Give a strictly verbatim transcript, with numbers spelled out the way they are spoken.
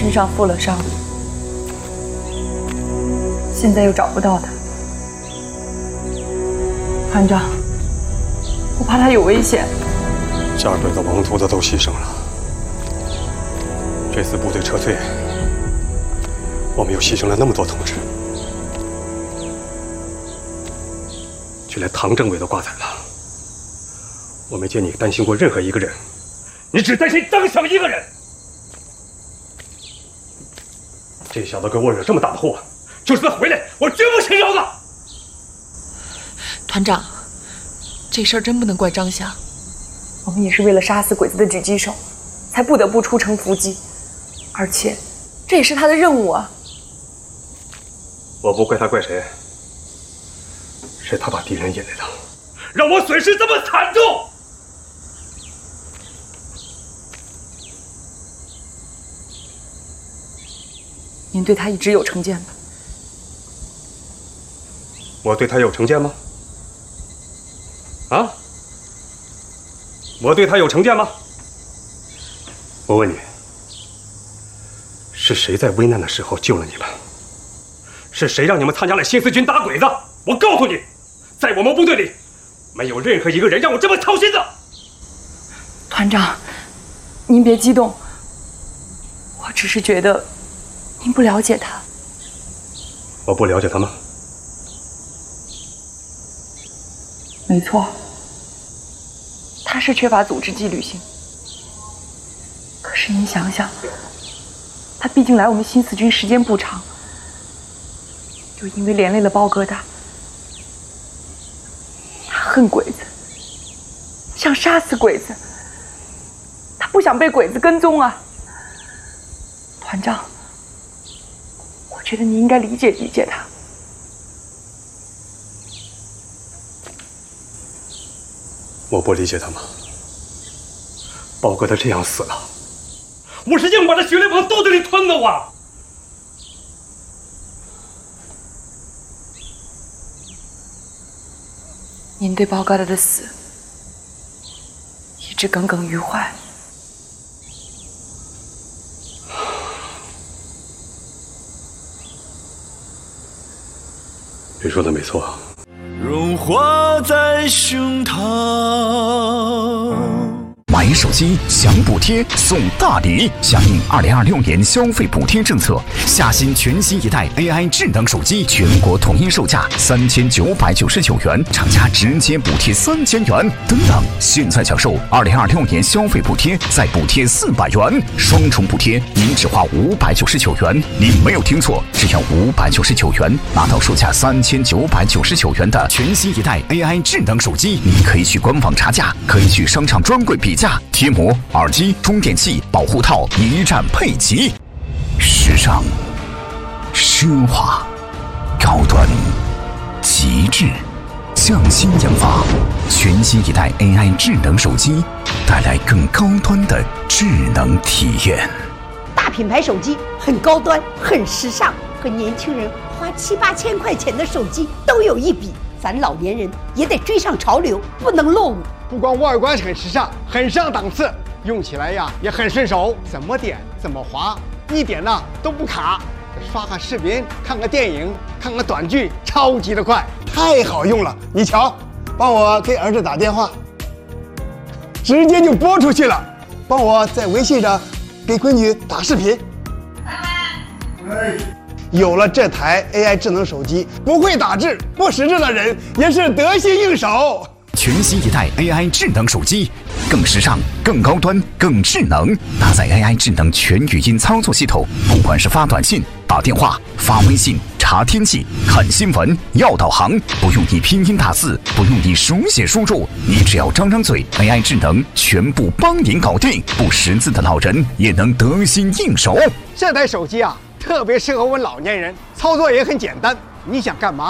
身上负了伤，现在又找不到他。团长，我怕他有危险。 下鬼子王秃子都牺牲了，这次部队撤退，我们又牺牲了那么多同志，就连唐政委都挂彩了。我没见你担心过任何一个人，你只担心张翔一个人。这小子给我惹这么大的祸，就是他回来，我绝不轻饶他。 团长，这事儿真不能怪张翔。 我们也是为了杀死鬼子的狙击手，才不得不出城伏击，而且这也是他的任务啊。 我不怪他，怪谁？是他把敌人引来的，让我损失这么惨重。 您对他一直有成见吧？ 我对他有成见吗？啊？我对他有成见吗？我问你，是谁在危难的时候救了你们？是谁让你们参加了新四军打鬼子？我告诉你，在我们部队里，没有任何一个人让我这么操心的。 团长，您别激动，我只是觉得您不了解他。 我不了解他吗？ 没错，他是缺乏组织纪律性。可是您想想，他毕竟来我们新四军时间不长，又因为连累了包疙瘩，他恨鬼子，想杀死鬼子，他不想被鬼子跟踪啊。团长，我觉得你应该理解理解他。 我不理解他吗？包哥他这样死了，我是硬把他血泪往肚子里吞的啊！ 您对包疙瘩的死一直耿耿于怀。 你说的没错。 融化在胸膛。 买手机享补贴送大礼，响应二零二六年消费补贴政策，夏新全新一代 A I 智能手机全国统一售价三千九百九十九元，厂家直接补贴三千元。等等，现在享受二零二六年消费补贴，再补贴四百元，双重补贴，您只花五百九十九元。你没有听错，只要五百九十九元，拿到售价三千九百九十九元的全新一代 A I 智能手机。你可以去官网查价，可以去商场专柜比价。贴膜、耳机、充电器、保护套一站配齐，时尚、奢华、高端、极致，匠心研发，全新一代 A I 智能手机，带来更高端的智能体验。 大品牌手机很高端、很时尚，和年轻人花七八千块钱的手机都有一比。咱老年人也得追上潮流，不能落伍。 不光外观很时尚，很上档次，用起来呀也很顺手，怎么点怎么滑，一点呢都不卡。刷个视频、看个电影、看个短剧，超级的快，太好用了。你瞧，帮我给儿子打电话，直接就拨出去了。帮我在微信上给闺女打视频。哎。有了这台 A I 智能手机，不会打字、不识字的人也是得心应手。 全新一代 A I 智能手机，更时尚、更高端、更智能，搭载 A I 智能全语音操作系统，不管是发短信、打电话、发微信、查天气、看新闻、要导航，不用你拼音打字，不用你手写输入，你只要张张嘴 ，A I 智能全部帮您搞定，不识字的老人也能得心应手。 这台手机啊，特别适合我们老年人，操作也很简单。你想干嘛